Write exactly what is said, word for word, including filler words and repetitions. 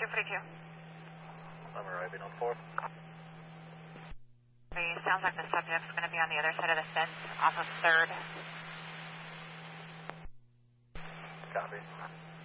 two forty-two. I'm arriving on fourth. It sounds like the subject's going to be on the other side of the fence off of third. Copy.